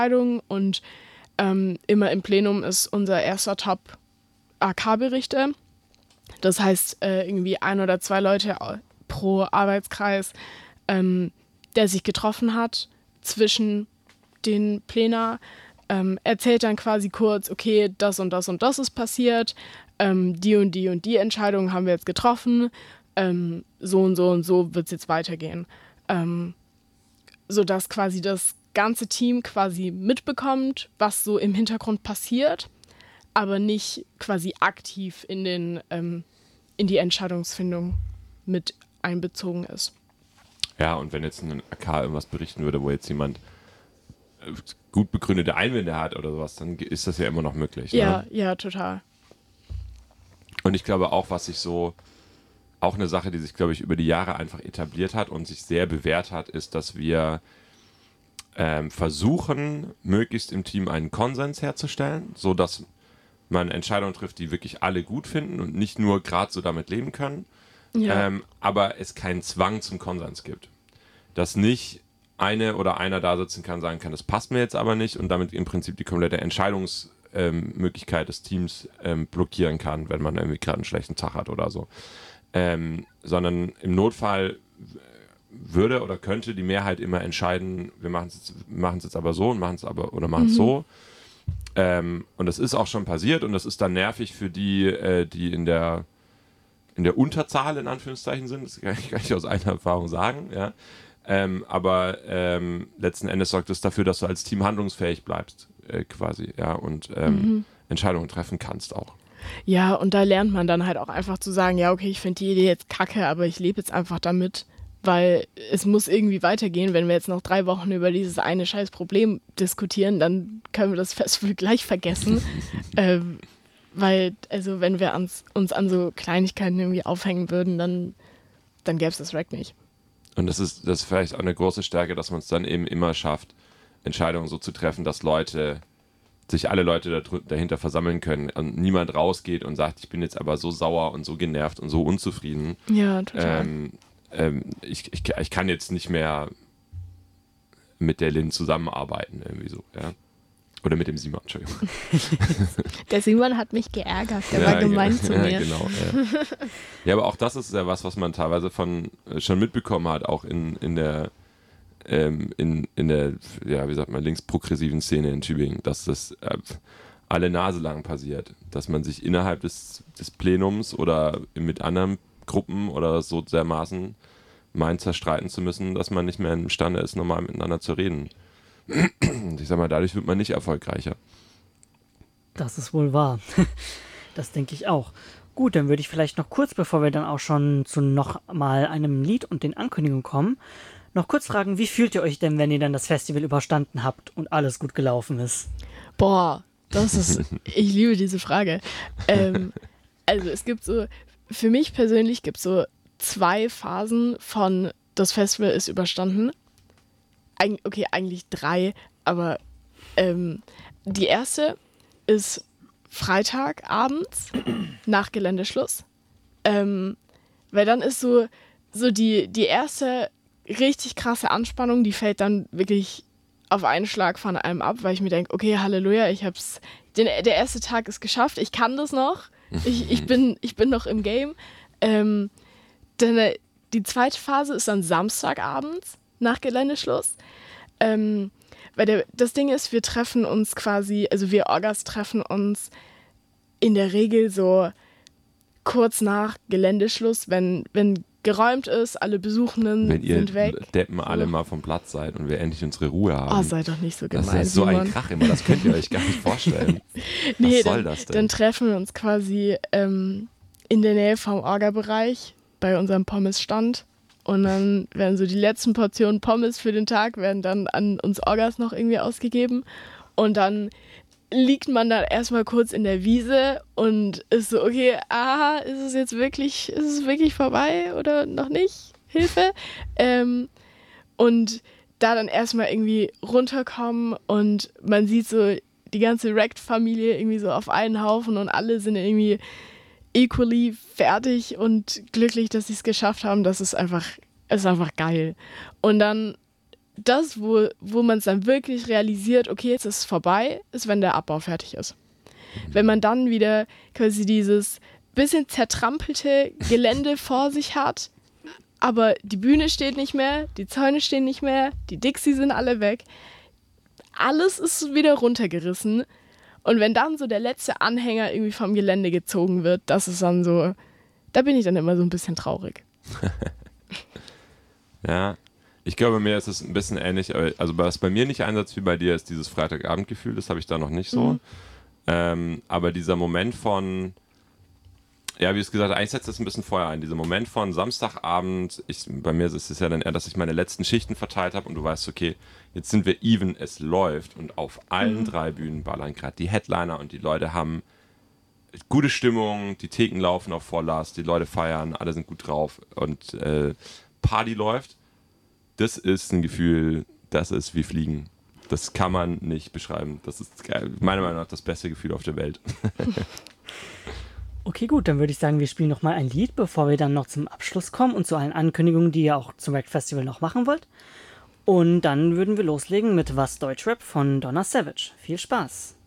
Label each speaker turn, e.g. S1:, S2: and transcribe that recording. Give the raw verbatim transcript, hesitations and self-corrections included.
S1: Entscheidungen und ähm, immer im Plenum ist unser erster Top A K-Berichte. Das heißt, äh, irgendwie ein oder zwei Leute pro Arbeitskreis, ähm, der sich getroffen hat zwischen den Plena, ähm, erzählt dann quasi kurz, okay, das und das und das ist passiert, ähm, die und die und die Entscheidungen haben wir jetzt getroffen, ähm, so und so und so wird es jetzt weitergehen. Ähm, sodass quasi das ganze Team quasi mitbekommt, was so im Hintergrund passiert, aber nicht quasi aktiv in, den, ähm, in die Entscheidungsfindung mit einbezogen ist.
S2: Ja, und wenn jetzt ein A K irgendwas berichten würde, wo jetzt jemand gut begründete Einwände hat oder sowas, dann ist das ja immer noch möglich.
S1: Ja,
S2: ne?
S1: ja, total.
S2: Und ich glaube auch, was sich so, auch eine Sache, die sich, glaube ich, über die Jahre einfach etabliert hat und sich sehr bewährt hat, ist, dass wir ähm, versuchen, möglichst im Team einen Konsens herzustellen, sodass man Entscheidungen trifft, die wirklich alle gut finden und nicht nur gerade so damit leben können,
S1: Ja.
S2: ähm, aber es keinen Zwang zum Konsens gibt. Dass nicht eine oder einer da sitzen kann, sagen kann, das passt mir jetzt aber nicht und damit im Prinzip die komplette Entscheidungsmöglichkeit ähm, des Teams ähm, blockieren kann, wenn man irgendwie gerade einen schlechten Tag hat oder so. Ähm, sondern im Notfall würde oder könnte die Mehrheit immer entscheiden, wir machen es jetzt, machen's jetzt aber so und machen es aber oder machen es mhm. so. Ähm, und das ist auch schon passiert und das ist dann nervig für die, äh, die in der in der Unterzahl in Anführungszeichen sind. Das kann ich, kann ich aus eigener Erfahrung sagen, ja. Ähm, aber ähm, letzten Endes sorgt es dafür, dass du als Team handlungsfähig bleibst, äh, quasi, ja, und ähm, mhm. Entscheidungen treffen kannst auch.
S1: Ja, und da lernt man dann halt auch einfach zu sagen, ja, okay, ich finde die Idee jetzt kacke, aber ich lebe jetzt einfach damit, weil es muss irgendwie weitergehen. Wenn wir jetzt noch drei Wochen über dieses eine scheiß Problem diskutieren, dann können wir das Festival gleich vergessen. ähm, weil, also wenn wir ans, uns an so Kleinigkeiten irgendwie aufhängen würden, dann, dann gäbe es das Rack nicht.
S2: Und das ist, das ist vielleicht auch eine große Stärke, dass man es dann eben immer schafft, Entscheidungen so zu treffen, dass Leute, sich alle Leute dahinter versammeln können und niemand rausgeht und sagt, ich bin jetzt aber so sauer und so genervt und so unzufrieden.
S1: Ja, total.
S2: Ähm, ähm, ich, ich, ich kann jetzt nicht mehr mit der Lynn zusammenarbeiten, irgendwie so, ja. Oder mit dem Simon, Entschuldigung.
S1: Der Simon hat mich geärgert, der
S2: ja,
S1: war gemein
S2: ja,
S1: zu mir.
S2: Ja, genau. Ja. ja, aber auch das ist ja was, was man teilweise von schon mitbekommen hat, auch in, in der ähm, in, in der, ja, wie sagt man, linksprogressiven Szene in Tübingen, dass das äh, alle Nase lang passiert, dass man sich innerhalb des, des Plenums oder mit anderen Gruppen oder so dermaßen meint, zerstreiten zu müssen, dass man nicht mehr imstande ist, normal miteinander zu reden. Ich sag mal, dadurch wird man nicht erfolgreicher.
S3: Das ist wohl wahr. Das denke ich auch. Gut, dann würde ich vielleicht noch kurz, bevor wir dann auch schon zu noch mal einem Lied und den Ankündigungen kommen, noch kurz fragen, wie fühlt ihr euch denn, wenn ihr dann das Festival überstanden habt und alles gut gelaufen ist?
S1: Boah, das ist, ich liebe diese Frage. Ähm, also es gibt so, für mich persönlich gibt es so zwei Phasen von das Festival ist überstanden. Eig- okay, eigentlich drei, aber ähm, die erste ist Freitagabends nach Geländeschluss. Ähm, weil dann ist so, so die, die erste richtig krasse Anspannung, die fällt dann wirklich auf einen Schlag von einem ab, weil ich mir denke, okay, Halleluja, ich hab's, den, der erste Tag ist geschafft, ich kann das noch, ich, ich, bin, ich bin noch im Game. Ähm, dann, die zweite Phase ist dann Samstagabends nach Geländeschluss. Ähm, weil der, das Ding ist, wir treffen uns quasi, also wir Orgas treffen uns in der Regel so kurz nach Geländeschluss, wenn, wenn geräumt ist, alle Besuchenden
S2: wenn ihr
S1: sind weg.
S2: Deppen alle mal vom Platz seid und wir endlich unsere Ruhe haben.
S1: Oh, seid doch nicht so gemein,
S2: Das ist so
S1: Simon.
S2: ein Krach immer, das könnt ihr euch gar nicht vorstellen.
S1: Nee,
S2: Was soll
S1: dann,
S2: das denn?
S1: Dann treffen wir uns quasi ähm, in der Nähe vom Orga-Bereich bei unserem Pommesstand. Und dann werden so die letzten Portionen Pommes für den Tag werden dann an uns Orgas noch irgendwie ausgegeben. Und dann liegt man dann erstmal kurz in der Wiese und ist so, okay, aha, ist es jetzt wirklich, ist es wirklich vorbei oder noch nicht? Hilfe. Ähm, und da dann erstmal irgendwie runterkommen und man sieht so die ganze Wrecked-Familie irgendwie so auf einen Haufen und alle sind irgendwie equally fertig und glücklich, dass sie es geschafft haben. Das ist einfach, ist einfach geil. Und dann das, wo, wo man es dann wirklich realisiert, okay, jetzt ist es vorbei, ist, wenn der Abbau fertig ist. Wenn man dann wieder quasi dieses bisschen zertrampelte Gelände vor sich hat, aber die Bühne steht nicht mehr, die Zäune stehen nicht mehr, die Dixie sind alle weg. Alles ist wieder runtergerissen. Und wenn dann so der letzte Anhänger irgendwie vom Gelände gezogen wird, das ist dann so, da bin ich dann immer so ein bisschen traurig.
S2: Ja, ich glaube, mir ist es ein bisschen ähnlich. Also was bei mir nicht einsetzt wie bei dir, ist dieses Freitagabendgefühl, das habe ich da noch nicht so. Mhm. Ähm, aber dieser Moment von, ja, wie es gesagt, eigentlich setzt das ein bisschen vorher ein. Dieser Moment von Samstagabend, ich, bei mir ist es ja dann eher, dass ich meine letzten Schichten verteilt habe und du weißt, okay, jetzt sind wir even, es läuft und auf allen mhm. drei Bühnen ballern gerade die Headliner und die Leute haben gute Stimmung, die Theken laufen auf Volllast, die Leute feiern, alle sind gut drauf und äh, Party läuft. Das ist ein Gefühl, das ist wie Fliegen. Das kann man nicht beschreiben. Das ist meiner Meinung nach das beste Gefühl auf der Welt.
S3: Okay, gut, dann würde ich sagen, wir spielen noch mal ein Lied, bevor wir dann noch zum Abschluss kommen und zu allen Ankündigungen, die ihr auch zum Wrecked Festival noch machen wollt. Und dann würden wir loslegen mit Was Deutschrap von Donna Savage. Viel Spaß!